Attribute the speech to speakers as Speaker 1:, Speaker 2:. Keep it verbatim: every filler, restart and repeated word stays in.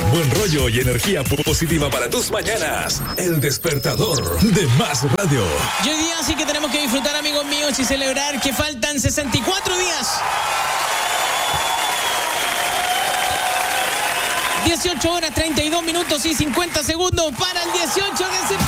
Speaker 1: Buen rollo y energía positiva para tus mañanas. El despertador de Más Radio.
Speaker 2: Y hoy día sí que tenemos que disfrutar, amigos míos, y celebrar que faltan sesenta y cuatro días. dieciocho horas, treinta y dos minutos y cincuenta segundos para el dieciocho de septiembre.